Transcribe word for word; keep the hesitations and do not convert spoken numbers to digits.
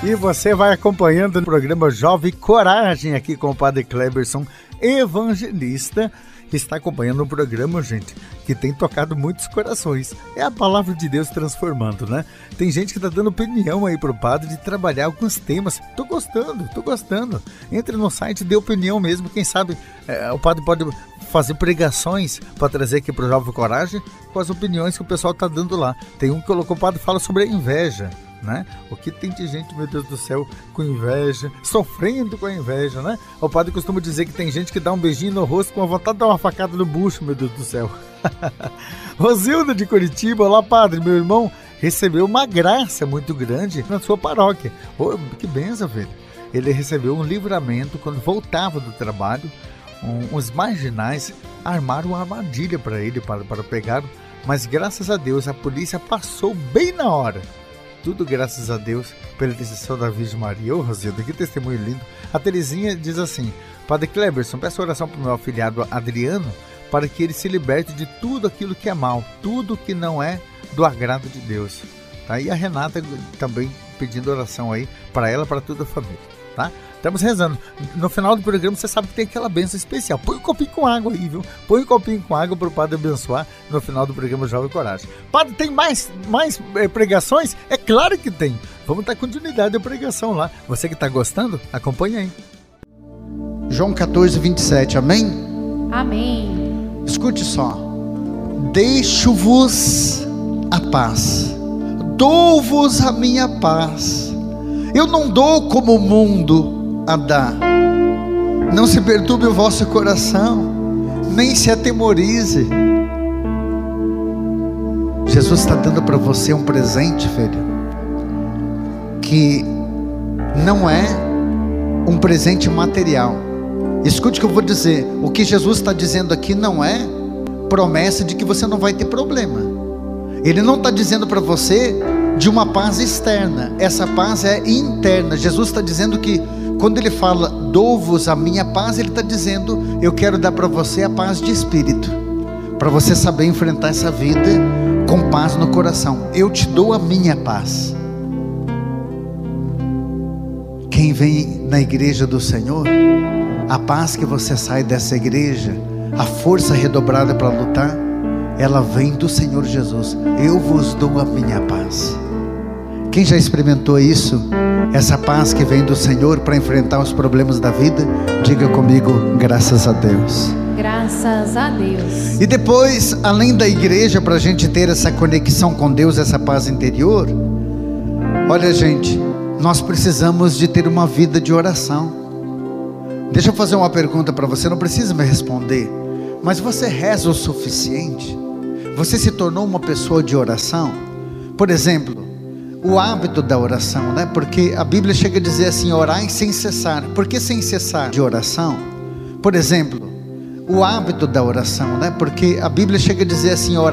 E você vai acompanhando o programa Jovem Coragem aqui com o Padre Cleberson, evangelista, que está acompanhando um programa, gente, que tem tocado muitos corações. É a palavra de Deus transformando, né? Tem gente que está dando opinião aí pro padre de trabalhar alguns temas. Tô gostando, tô gostando. Entre no site, dê opinião mesmo. Quem sabe é, o padre pode fazer pregações para trazer aqui pro Jovem Coragem com as opiniões que o pessoal tá dando lá. Tem um que colocou, o padre fala sobre a inveja, né? O que tem de gente, meu Deus do céu, com inveja, sofrendo com a inveja, né? O padre costuma dizer que tem gente que dá um beijinho no rosto com a vontade de dar uma facada no bucho, meu Deus do céu. Rosilda de Curitiba, olá padre, meu irmão recebeu uma graça muito grande na sua paróquia. Oh, que benção, velho. Ele recebeu um livramento quando voltava do trabalho. Um, os marginais armaram uma armadilha para ele, para, para pegar, mas graças a Deus a polícia passou bem na hora. Tudo graças a Deus, pela intercessão da Virgem Maria. Ô, Rosilda, que testemunho lindo. A Terezinha diz assim: Padre Cleberson, peço oração para o meu afilhado Adriano, para que ele se liberte de tudo aquilo que é mal, tudo que não é do agrado de Deus. Tá? E a Renata também pedindo oração aí para ela, para toda a família. Tá? Estamos rezando. No final do programa você sabe que tem aquela bênção especial. Põe um copinho com água aí, viu? Põe um copinho com água para o padre abençoar no final do programa Jovem Coragem. Padre, tem mais, mais é, pregações? É claro que tem. Vamos dar continuidade à pregação lá. Você que está gostando, acompanha aí. João quatorze, vinte e sete, amém? Amém. Escute só. Deixo-vos a paz. Dou-vos a minha paz. Eu não dou como o mundo a dar. Não se perturbe o vosso coração, nem se atemorize. Jesus está dando para você um presente, filho, que não é um presente material. Escute o que eu vou dizer. O que Jesus está dizendo aqui não é promessa de que você não vai ter problema. Ele não está dizendo para você de uma paz externa. Essa paz é interna. Jesus está dizendo que quando ele fala dou-vos a minha paz, ele está dizendo: eu quero dar para você a paz de espírito, para você saber enfrentar essa vida com paz no coração. Eu te dou a minha paz. Quem vem na igreja do Senhor, a paz que você sai dessa igreja, a força redobrada para lutar, ela vem do Senhor Jesus. Eu vos dou a minha paz. Quem já experimentou isso? Essa paz que vem do Senhor para enfrentar os problemas da vida? Diga comigo: graças a Deus. Graças a Deus. E depois, além da igreja, para a gente ter essa conexão com Deus, essa paz interior, olha, gente, nós precisamos de ter uma vida de oração. Deixa eu fazer uma pergunta para você, não precisa me responder, mas você reza o suficiente? Você se tornou uma pessoa de oração? Por exemplo, o hábito da oração, né? Porque a Bíblia chega a dizer assim: orai sem cessar. Por que sem cessar de oração? Por exemplo, o hábito da oração, né? Porque a Bíblia chega a dizer assim: orai